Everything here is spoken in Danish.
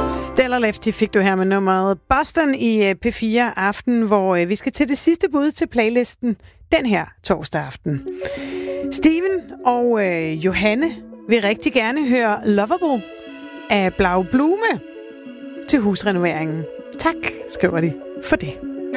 Stellar Lefty fik du her med nummeret Boston i P4 Aften, hvor vi skal til det sidste bud til playlisten den her torsdag aften. Steven og Johanne vil rigtig gerne høre Lovable af Blau Blume til husrenoveringen. Tak, skriver de, for det.